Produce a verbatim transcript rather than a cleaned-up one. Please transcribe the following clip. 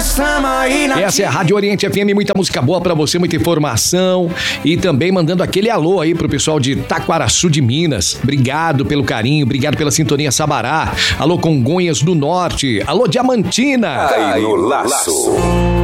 nós tamo aí na... Essa é a Rádio Oriente F M, muita música boa pra você, muita informação e também mandando aquele alô aí pro pessoal de Taquaraçu de Minas. Obrigado pelo carinho, obrigado pela sintonia Sabará. Alô Congonhas do Norte, alô Diamantina. Aí no laço.